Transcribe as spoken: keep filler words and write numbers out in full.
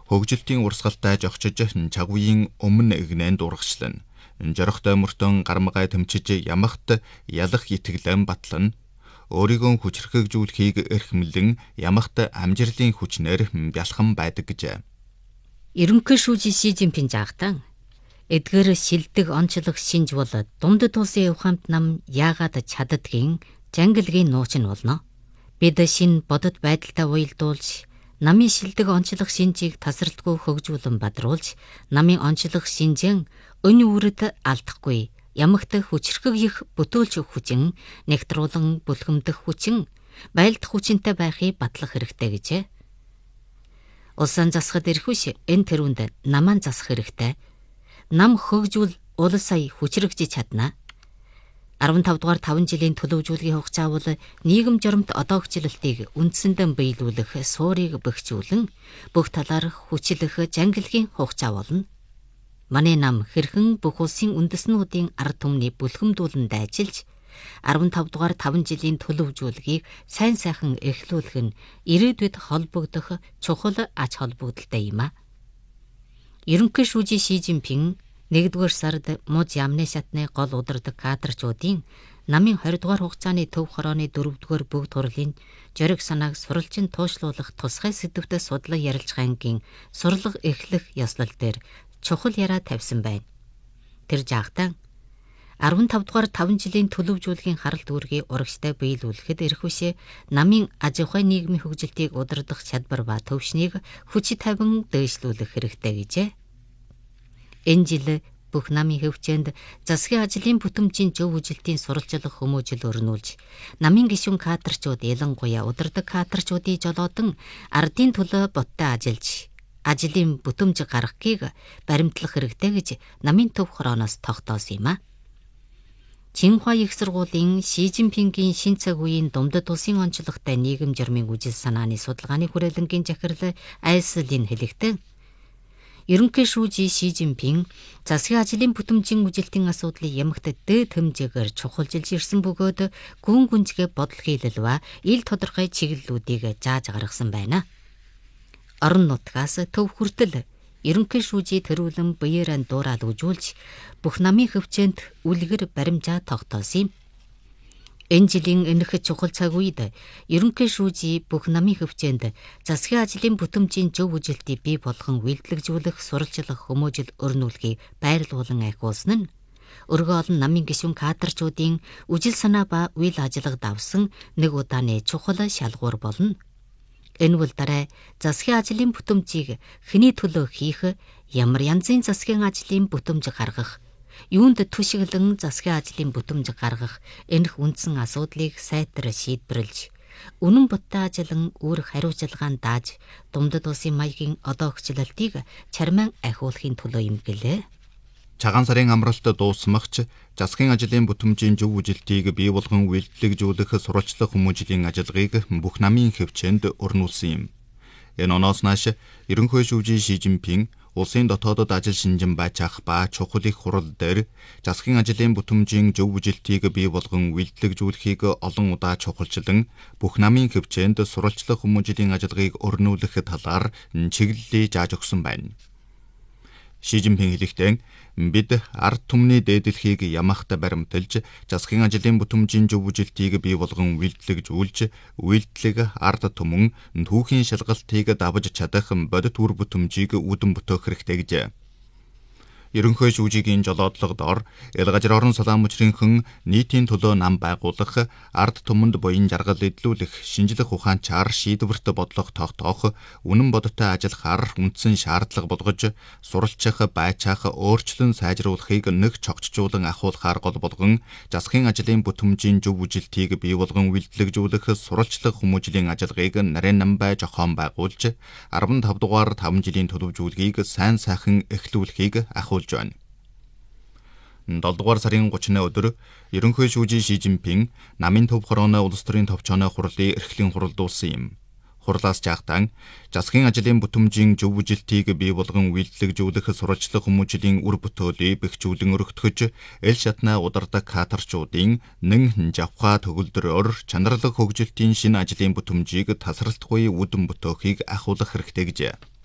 хөгжилтийн урсгалтай жогчиж чагуйн өмнө игнэнд урагшлан жорохтой мөртөн гармагай тэмчиж ямахт ялах итгэлэн батлан өөрийгөө хүчрхэгжүүлэхийг эрхэмлэн ямахт амжилтын хүчнэр бялхан байдаг гэж. Ерөнхий шүүжи Си Цзиньпин жаахтан эдгээр шилдэг онцлог шинж бол дундад улсын ухаамт нам яагаад чаддгийн жангилгийн нууц нь болно. Бид шин бодит байдалтай уялдуулж намын шилдэг онцлог шинжийг тасралтгүй хөгжүүлэн бадруулж намын онцлог шинжэн өн үүрэд алдахгүй ямагт хүчрхэг бүтүүлч хүчин нэгтруулан бүлхэмдэх хүчин байлдах хүчинтэй байхыг батлах хэрэгтэй гэжээ. Улсын засахад ирэхүйш энэ төрөнд намаан засах хэрэгтэй. Нам хөгжүүл улс сая хүчрэгжиж чадна. арван тав дугаар таван жилийн төлөвлөгийн хугацаа бол нийгэм жоромт одоо хөгжлөлтийг үндсэндээ биелүүлэх суурийг бэхжүүлэн бүх талаар хүчлэх жангилгийн хугацаа болно. Манай нам хэрхэн бүх улсын үндэснүүдийн ард түмний бүлхэмдүүлэнд ажиллаж арван тав дугаар таван жилийн төлөвлөгийг сайн сайхан эхлүүлэх нь ирээдүйд холбогдох чухал ач холбогдолтой юм а. Ерөнхий шүүжи Си Цзиньпин нэгдүгээр сард муж ямны шатны гол удирдаг кадрчуудын намын хоёр дугаар хугацааны төв хорооны дөрөвдүгээр бүгд хурлын жориг санааг суралцин туушлуулах тусгай сэдвтэ судлаа ярилцлагын сурлага эхлэх ёслол дээр чухал яраа тавьсан байна. Тэр жаахтан арван тав дугаар таван жилийн төлөвлөгийн харалт үүргийг урагштай биелүүлэхэд ирэхүйшээ намын аж ахуй нийгмийн хөгжилтийг удирдах чадвар ба төвшнийг хүч тавин дээшлүүлэх хэрэгтэй гэжээ. Энэ жил бүх намын хөвчөнд засгийн ажлын бүтэмжийн зөв үжилтийн сурвалжлах хүмүүжил өрнүүлж намын гишүүн кадрчууд ялангуяа удирдаг кадрчуудын жолоодон ардын төлөө боттой ажиллаж ажлын бүтэмж гаргахыг баримтлах хэрэгтэй гэж намын төв хорооноос тогтоосон юм а. Чинхуа их сургуулийн Си Цзиньпингийн шин цаг үеийн дундад улсын онцлогтой нийгэм журмын үжил санааны судалгааны хүрээлэнгийн захирал Айслин хэлэхдээ ерөнхий шүүжи Си Цзиньпин засгийн ажлын бүтэмжийн үжилтийн асуудлыг ямагт дээд хэмжээгээр чухалжилж ирсэн бөгөөд гүн гүнзгий бодол хийлэл ба ил тодорхой чиглэлүүдийг зааж гаргасан байна. Орон нутгаас төв хүртэл ерөнхий шүүжи тэрүүлэн биеэрэн дуурал үжүүлж бүх намын хөвчөнд үлгэр баримжаа тогтоосон юм. Энэ жилийн энэх чухал цаг үед ерөнхий шүүжи бүх намын хөвчөнд засгийн ажлын бүтэмжийн зөв үжилтийг бий болгон үйлдэлжүүлэх сурвалжлах хүмүүжил өрнүүлэхийг байрлуулан ахиулсан нь өргөө олон намын гишүүн кадрчуудын үжил санаа ба үйл ажиллагаа давсан нэг удааны чухал шалгуур болно. Энэ бол дараа засгийн ажлын бүтэмжийг хэний төлөө хийх, ямар янзын засгийн ажлын бүтэмж гаргах, юунд түшиглэн засгийн ажлын бүтэмж гаргах энэх үндсэн асуудлыг сайтар шийдвэрлэж, үнэн бодтой ажиллан үүрэг хариуцлагаанд дааж, дундад улсын маягийн одоо хөгжлөлтийг чармаан ахиулахын төлөө юм гэлээ. Чагаан сарын амралт дуусмагч засгийн ажлын бүтэмжийн зөв үжилтийг бий болгон үйлдэлжүүлэх сурвалжлах хүмүүжлийн ажиллагааг бүх намын хөвчөнд өрнүүлсэн юм. Энэ оноос нааш ерөнхий шүүжи Си Цзиньпин улсын дотоодод ажил шинжин байцаах ба чухал их хурал дээр засгийн ажлын бүтэмжийн зөв үжилтийг бий болгон үйлдэлжүүлэхийг олон удаа чухалчлан бүх намын хөвчөнд сурвалжлах хүмүүжлийн ажиллагааг өрнүүлэх талаар чиглэлээ зааж өгсөн байна. Си Цзиньпин хэлэхдээ бид ард түмний дээдлэхийг ямахт баримталж засгийн ажлын бүтэмжийн зөв үжилтийг бий болгон үйлдэлжүүлж үйлдэлэг ард түмэн түүхийн шалгалтыг давж чадах бодит үр бүтэмжийг үүдэн бүтээх хэрэгтэй гэж. Ерөнхий шүүжигийн жолоодлогодоор Ялгажир орон салаан мужрынхан нийтийн төлөө нам байгуулах, ард түмэнд буян жаргал эдлүүлэх, шинжлэх ухаанчаар шийдвэрт бодлого тогтоох, үнэн бодиттой ажиллахаар үндсэн шаардлага болгож, суралцах, байцаах, өөрчлөн сайжруулахыг нэг чогтжуулан ахуулахаар гол болгон засгийн ажлын бүтэмжийн зөв үжилтийг бий болгон үйлдэлжүүлэх суралцлах хүмүүжлийн ажиллагааг нарийн нам бай жохоон байгуулж, арван тав дугаар таван жилийн төлөвлөгөөгийг сайн сайхан эхлүүлэхийг ахуул байна. долдугаар сарын гуравны өдөр ерөнхий шүүжи Си Цзиньпин намын төв хорооны улс төрийн товчооны хурлын эрхлэн хуралдуулсан юм. Хурлаас жаахтан засгийн ажлын бүтэмжийн зөв үжилтийг бий болгон үйлдэлжүүлэх сурвалжлах хүмүүжлийн үр бүтээлийг бэхжүүлэн өргөтгөж, эл шатнаа удардаг кадрчуудын нэн жавхаа төгөлдрөөр чанарлаг хөгжилтийн шинэ ажлын бүтэмжийг тасралтгүй үүдэн бүтээхийг ахуулах хэрэгтэй гэж.